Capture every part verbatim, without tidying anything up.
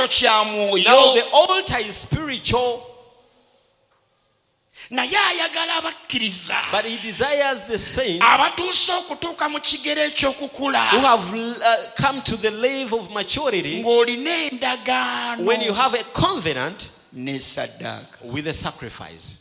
ekyoto kya Now mwoyo the altar is spiritual, naye ayagala abakkiriza but he desires the saints abatuuse okutuuka mu kigero eky'okukula who have uh, come to the level of maturity ng'olina endagaano when you have a covenant ne saddaaka. with a sacrifice.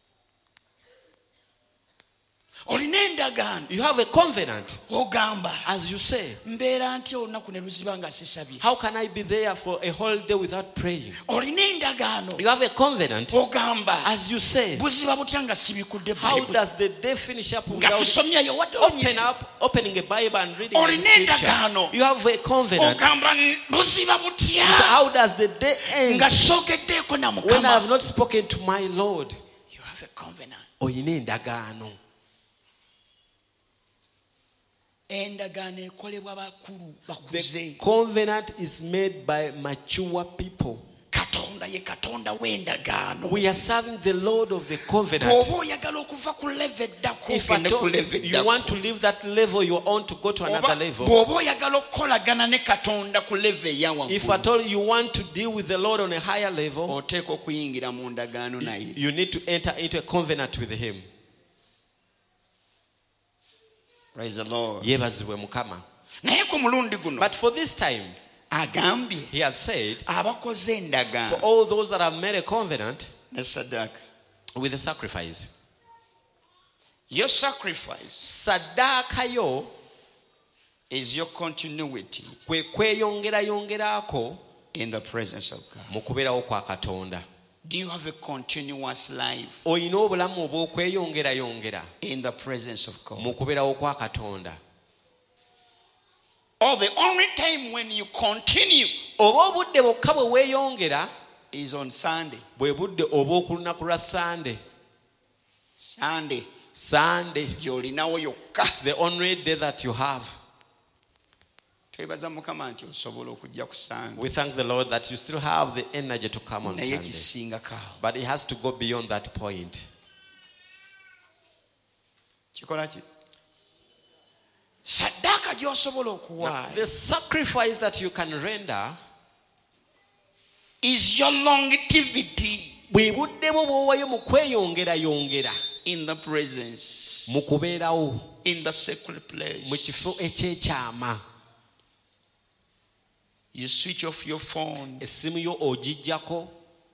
Olina endagaano You have a covenant, ogamba as you say. mbeera ntya olunaku ne luziba nga sisabye. How can I be there for a whole day without praying? Olina endagaano You have a covenant, ogamba as you say. buziba butya nga sibikudde How Bible does the day finish up nga without sisomyayo wadde open onyine. up, opening a Bible and reading the Olina scripture? endagaano You have a covenant. ogamba buziba butya So how does the day end nga soogeddeeko na when I have Mukama. not spoken to my Lord? You have a covenant. Oyina endagaano. Endagaano ekolebwa bakulu The bakuze. covenant is made by mature people. Katonda ye Katonda w'endagaano. We are serving the Lord of the covenant. Bw'oba oyagala okuva ku level eddako If ogende at ku all level you want to eddako. leave that level you want to go to another Oba level, bw'oba oyagala okukolagana ne Katonda ku level eya if waggulu, at all you want to deal with the Lord on a higher level, oteeka okuyingira mu ndagaano naye. you need to enter into a covenant with him. Praise the Lord. Yebazibwe Mukama. Naye ku mulundi guno But for this time, agambye he has said, abakoze for endagaano all those that have made a covenant ne saddaaka. with a sacrifice, Your sacrifice saddaaka yo is your continuity kwe kweyongerayongerako in the presence of God. mu kubeerawo kwa Katonda. Do you have a continuous life Olina obulamu obw'okweyongerayongera in the presence of God? mu kubeerawo kwa Katonda. Or the only time when you continue Oba obudde bwokka bwe weeyongera is on Sunday. bwe budde obw'okulunaku lwa Sande. Sunday. Sande, Gy'olinawo yokka. the only day that you have. Twebaza Mukama nti osobola okujja ku Sunday. We thank the Lord that you still have the energy to come on Naye Sunday. kisingako awo. But it has to go beyond that point. Kikola ki? Saddaaka gy'osobola Now, okuwaayo the sacrifice that you can render is your longevity bwe budde bwo bw'owaayo mu kweyongerayongera in the presence, mu kubeerawo in the secret mu place. kifo ekyekyama. You switch off your phone. Essimu yo ogiggyako,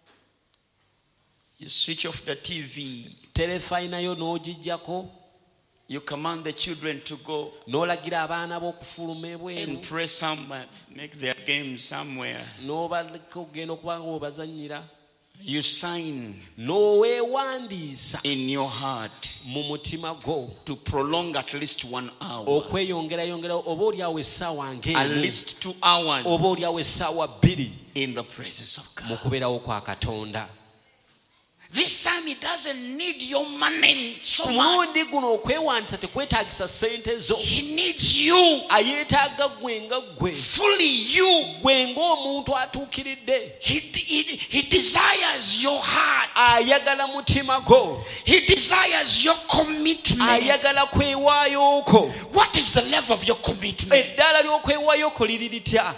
You switch off the T V. terefayina yo n'ogiggyako, You command the children to go n'olagira abaana b'okufuluma ebweru, and pray somewhere, make their games somewhere. n'obaleka okugenda okuba nga webazannyira, You sign n'oweewandiisa in your heart mu mutima gwo to prolong at least one hour, okweyongerayongerawo, oba oliawo essaawa at ng'emu, least two hours oba oliawo essaawa bbiri in the presence of mu God. kubeerawo kwa Katonda. This time it doesn't need your money so Ku much. mulundi guno okwewandiisa tekwetaagisa ssente zo, He needs you, ayeetaaga gwe nga gwe, fully you. gwe ng'omuntu atuukiridde. He, he, he desires your heart. Ayagala mutima gwo, He desires your commitment. ayagala kwewaayo kwo. What is the level of your commitment? Eddaala ly'okwewaayo kwo liri litya?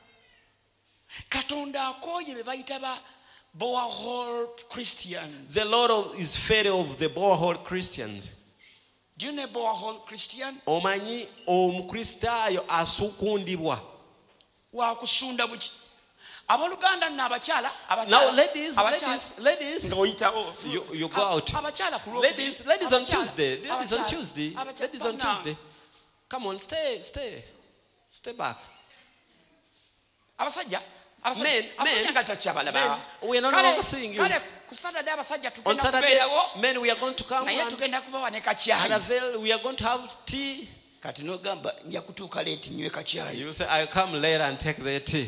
Katonda akooye be bayita ba Boahol Christians. The Lord of, is fed of the Boahol Christians. Do you know Boahol Christian? Omanyi omukristaayo asuukundibwa. Waakusunda buki. Abaluganda nno abakyala. Now ladies, Abakyala. ladies, ladies, Nga oyitawo. you, you go out. Abakyala ku Lwokubiri. Ladies, ladies on Abakyala. Tuesday, ladies on Abakyala. Tuesday, Abakyala. ladies on No. Tuesday. Come on, stay, stay, stay back. Abasajja. Men, Abasajja men, nga takyabalaba. men, we are no Kale- longer seeing you. Kale ku Saturday abasajja On tugenda Saturday, kubeerawo. men, we are going to come Naye and tugenda kubawa ne and kakyayi. avail, we are going to have tea. Kati n'ogamba nja kutuuka leeti nywe kakyayi. You say, I come later and take the tea.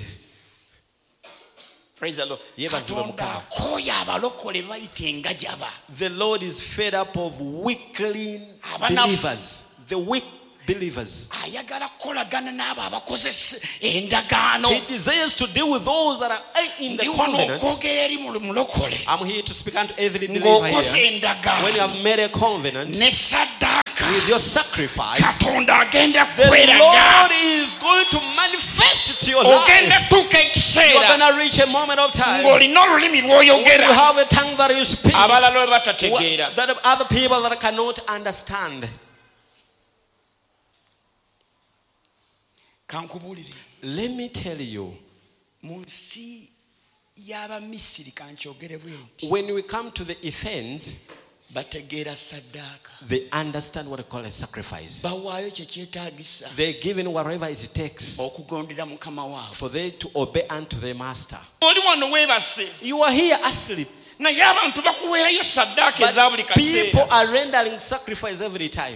Praise the Lord. Yebazibwe Katonda Mukama. akooye abalokole bayita engajaba. The Lord is fed up of weakling Abanafu. believers. The weak believers. Ayagala kukolagana n'abo abakozesa endagaano. He desires to deal with those that are in the Ndi wano covenant. okwogera eri mu mulokole. I'm here to speak unto every believer Ng'okoze here. When you endagaano have made a covenant ne saddaaka. with your sacrifice, Katonda agenda the kweraga. Lord is going to manifest affect your ogenda life. tuuka You are ekiseera going to reach a moment of time ng'olina olulimi when you lw'oyogera have a tongue that you speak abalala bwe batategeera. that other people that cannot understand. Kankubuulire, Let me tell you, mu nsi y'Abamisiri kankyogere bwe nti when we come to the Athenians, bategeera saddaaka, they understand what they call a sacrifice. bawaayo kye kyetaagisa They're given whatever it takes okugondera mukama waabwe. for them to obey unto their master. Oli wano weebase You are here asleep, naye abantu bakuweerayo saddaaka eza buli but people kaseera. are rendering sacrifice every time.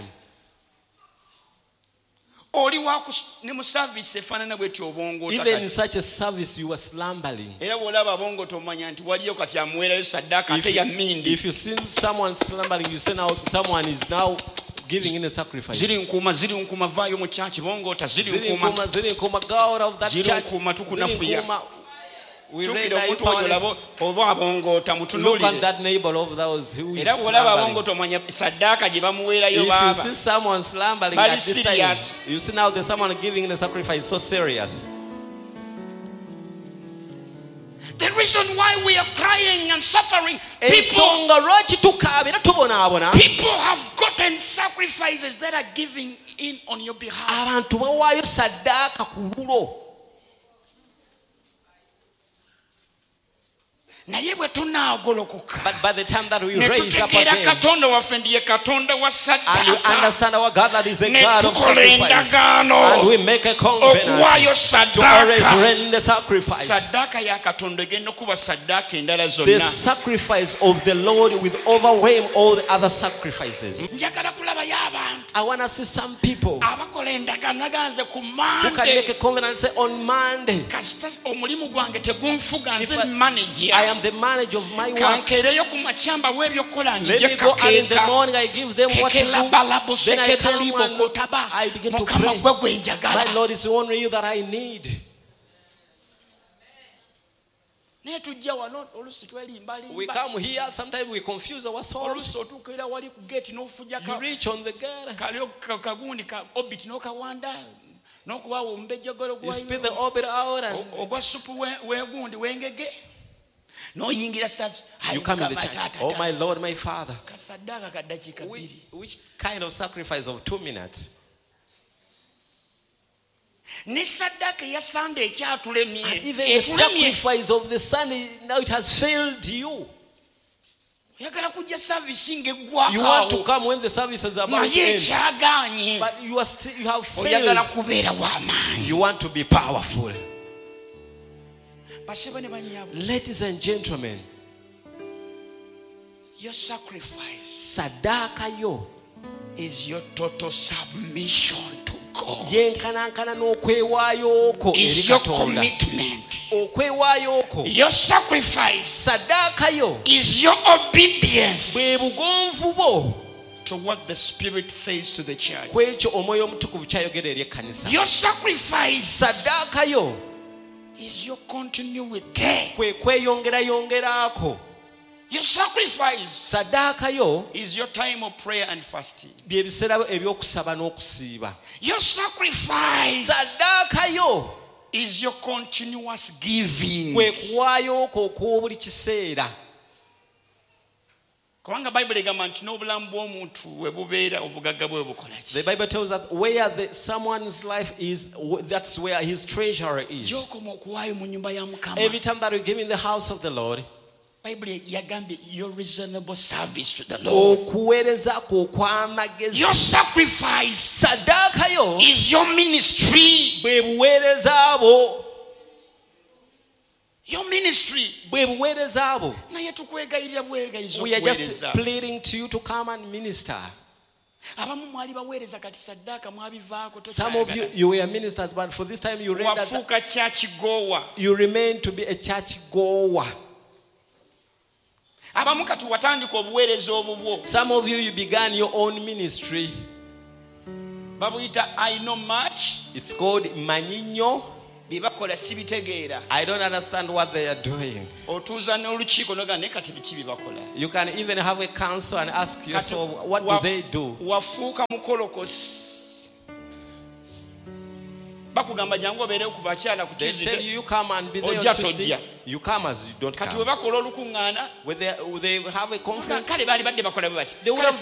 Oli wakus ne mu saavisi efaanana bw'eti obongoota Even in kati. such a service, you are slumbering. Era bw'olaba abongoota omanya nti waliyo kati amuweerayo saddaaka ate ya mmindi. If you see someone slumbering, you say now someone is now giving in a sacrifice. Ziri nkuuma ziri nkuuma vaayo mu kyaki bongoota ziri Ziri nkuuma. nkuma, ziri nkuma, go out of that Ziri church. nkuma, tukunafuya. Ziri nkuma, we Kyukira render you omuntu oyo powerless. olaba oba abongoota Look at mutunuulire. that neighbor of those who is Era bw'olaba slumbering. abongoota omanya saddaaka gye bamuweerayo If you baaba. see someone slumbering Bali at this time, serious. you see now there's someone giving in a sacrifice so serious. The reason why we are crying and suffering, people, Ensonga lwaki tukaabira tubonaabona, people have gotten sacrifices that are giving in on your behalf. abantu bawaayo saddaaka ku lulo. Naye bwe tunaagolokoka But by the time that we ne raise up tutegeera again katonda waffe ndiye katonda wa and we saddaaka understand our God that is a ne God of tukola sacrifice, endagaano and we make a covenant okuwaayo to always saddaaka, render sacrifice. saddaaka ya katonda egenda okuba saddaaka endala The zonna. sacrifice of the Lord will overwhelm all the other sacrifices. Njagala kulabayo abantu I want to see some people abakola endagaano naganze ku who can make a Monday. covenant and say on Monday, Kasita omulimu gwange tegunfuga, If nze I- manager. I am the manager of my work. Kankeereyo ku makyamba w'ebyokukola Let me nje go out in the kakeeka. morning, I give them what to Kekela do. balabo Then I sekebeli come and bokotaba. I begin to Mukama pray. gwe gwe My njagala. Lord is only you that I need. Naye tujja wano oluusi We twelimbalimba. come here, sometimes we confuse our souls. Oluusi otuuka era wali ku gate n'ofuja You ka- reach on the gate, kalyo ka- kagundi ka obit n'okawanda n'okubawa omubejjogolo you spit the gwayo orbit out, and ogwa supu we- wegundi wengege n'oyingira service. you come in the church. Oh my Lord, my Father. kasaddaaka ka ddakiika Which, bbiri. which kind of sacrifice of two minutes? Ne saddaaka eya sande And ekyatulemye even the etulemye. sacrifice of the Sunday, now it has failed you. Oyagala kujja service You want to ng'eggwakaawo come when the service is about to naye end, ekyagaanye but you are still, you have oyagala failed. kubeera w'amaanyi. You want to be powerful. Basebo ne bannyabo, Ladies and gentlemen, your sacrifice saddaaka yo is your total submission to God. yenkanankana n'okwewaayo kwo eri Is your Katonda. commitment. Okwewaayo kwo, Your sacrifice saddaaka yo is your obedience bwe bugonvu bwo to what the Spirit says to the church. ku ekyo omwoyo omutukuvu kyayogera eri ekkanisa. Your sacrifice Saddaaka yo is your continuity. kwe kweyongerayongeraako. Your sacrifice Saddaaka yo is your time of prayer and fasting. bye biseera eby'okusaba n'okusiiba. Your sacrifice Saddaaka yo is your continuous giving. kwe kuwaayo kwo okw'obuli kiseera. Kubanga Bible egamba nti n'obulamu bw'omuntu we bubeera obugagga bwe bukola ki? The Bible tells that where the, someone's life is, that's where his treasure is. Gy'okoma okuwaayo mu nnyumba ya Mukama. Every time that we give in the house of the Lord, Bible yagambye your reasonable service to the Lord. okuweereza kwo okw'amagezi. Your sacrifice Saddaaka yo is your ministry. bwe buweereza bwo. Your ministry. bwe buweereza bwo. Naye tukwegayirira bwegayiriza We are just okuweereza. pleading to you to come and minister. Abamu mwali baweereza kati saddaaka mwabivaako Some of you, you were ministers, but for this time you rendered, wafuuka kyakigowa. you remain to be a church goer. Abamu kati watandika obuweereza obubwo. Some of you, you began your own ministry. Babuyita I know much. It's called Manyinyo. Bye bakola sibitegeera. I don't understand what they are doing. Otuuza n'olukiiko n'ogamba naye kati biki bye bakola. You can even have a council and ask yourself, what do wa- they do? Wafuuka mukolokosi. bakugamba jangu obeerewo kuva kyala ku They tell you Tuesday you come and be there Ojja on Tuesday. tojja. You come as you don't kati we come. bakola olukuŋŋaana When they, when they have a conference, kale baali badde bakola bwe bati they would Kale have